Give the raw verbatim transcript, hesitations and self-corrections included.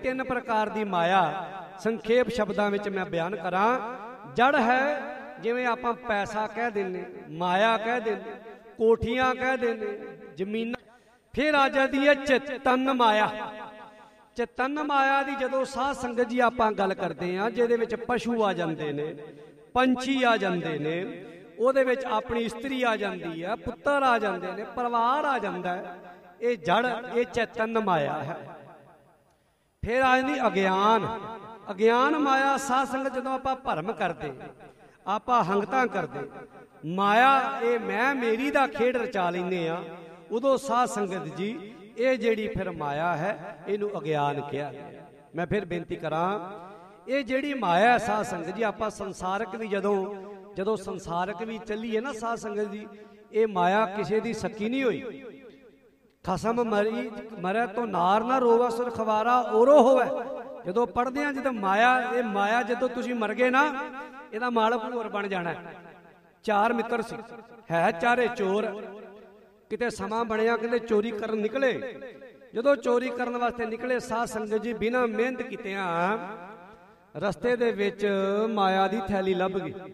ਤਿੰਨ ਪ੍ਰਕਾਰ ਦੀ ਮਾਇਆ ਸੰਖੇਪ ਸ਼ਬਦਾਂ ਵਿੱਚ ਮੈਂ ਬਿਆਨ ਕਰਾਂ। ਜੜ ਹੈ, ਜਿਵੇਂ ਆਪਾਂ ਪੈਸਾ ਕਹਿ ਦਿੰਦੇ, ਮਾਇਆ ਕਹਿ ਦਿੰਦੇ, ਕੋਠੀਆਂ ਕਹਿ ਦਿੰਦੇ, ਜ਼ਮੀਨਾਂ। ਫਿਰ ਆ ਜਾਂਦੀ ਹੈ ਚੇਤਨ ਮਾਇਆ। ਚੇਤਨ ਮਾਇਆ ਦੀ ਜਦੋਂ ਸਾਧ ਸੰਗਤ ਜੀ ਆਪਾਂ ਗੱਲ ਕਰਦੇ ਹਾਂ, ਜਿਹਦੇ ਵਿੱਚ ਪਸ਼ੂ ਆ ਜਾਂਦੇ ਨੇ, ਪੰਛੀ ਆ ਜਾਂਦੇ ਨੇ, ਉਹਦੇ ਵਿੱਚ ਆਪਣੀ ਇਸਤਰੀ ਆ ਜਾਂਦੀ ਹੈ, ਪੁੱਤਰ ਆ ਜਾਂਦੇ ਨੇ, ਪਰਿਵਾਰ ਆ ਜਾਂਦਾ ਹੈ, ਇਹ ਜੜ, ਇਹ ਚੇਤਨ ਮਾਇਆ ਹੈ। ਫਿਰ ਆ ਜਾਂਦੀ ਅਗਿਆਨ। ਅਗਿਆਨ ਮਾਇਆ ਸਾਧ ਸੰਗਤ ਜਦੋਂ ਆਪਾਂ ਭਰਮ ਕਰਦੇ, ਆਪਾਂ ਹੰਗਤਾਂ ਕਰਦੇ, ਮਾਇਆ ਇਹ ਮੈਂ ਮੇਰੀ ਦਾ ਖੇਡ ਰਚਾ ਲੈਂਦੇ ਆ, ਉਦੋਂ ਸਾਧ ਸੰਗਤ ਜੀ ਇਹ ਜਿਹੜੀ ਫਿਰ ਮਾਇਆ ਹੈ ਇਹਨੂੰ ਅਗਿਆਨ ਕਿਹਾ। ਮੈਂ ਫਿਰ ਬੇਨਤੀ ਕਰਾਂ, ਇਹ ਜਿਹੜੀ ਮਾਇਆ ਸਾਧ ਸੰਗਤ ਜੀ, ਆਪਾਂ ਸੰਸਾਰਕ ਵੀ ਜਦੋਂ ਜਦੋਂ ਸੰਸਾਰਕ ਵੀ ਚੱਲੀਏ ਨਾ ਸਾਧ ਸੰਗਤ ਜੀ, ਇਹ ਮਾਇਆ ਕਿਸੇ ਦੀ ਸੱਕੀ ਨਹੀਂ ਹੋਈ। ਖਸਮ ਮਰੀ ਮਰੈ ਤੋਂ ਨਾਰ ਨਾ ਰੋਵਾ ਸੁਰ ਖਵਾਰਾ ਔਰੋ ਹੋਵੇ। ਜਦੋਂ ਪੜ੍ਹਦੇ ਆ, ਜਦੋਂ ਮਾਇਆ, ਇਹ ਮਾਇਆ ਜਦੋਂ ਤੁਸੀਂ ਮਰ ਗਏ ਨਾ, ਇਹਦਾ ਮਾਲਕ ਹੋਰ ਬਣ ਜਾਣਾ। ਚਾਰ ਮਿੱਤਰ ਸੀ, ਹੈ ਚਾਰੇ ਚੋਰ। ਕਿਤੇ ਸਮਾਂ ਬਣਿਆ, ਕਹਿੰਦੇ ਚੋਰੀ ਕਰਨ ਨਿਕਲੇ। ਜਦੋਂ ਚੋਰੀ ਕਰਨ ਵਾਸਤੇ ਨਿਕਲੇ ਸਾਧ ਸੰਗਤ ਜੀ, ਬਿਨਾਂ ਮਿਹਨਤ ਕੀਤਿਆਂ ਰਸਤੇ ਦੇ ਵਿੱਚ ਮਾਇਆ ਦੀ ਥੈਲੀ ਲੱਭ ਗਈ।